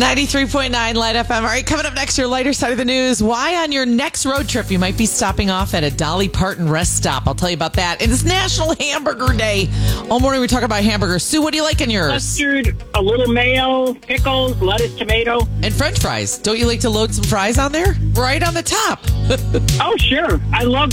93.9 Light FM. All right, coming up next, your lighter side of the news. Why on your next road trip you might be stopping off at a Dolly Parton rest stop. I'll tell you about that. It's National Hamburger Day. All morning we talk about hamburgers. Sue, what do you like in yours? Mustard, a little mayo, pickles, lettuce, tomato. And French fries. Don't you like to load some fries on there? Right on the top. Oh, sure. I love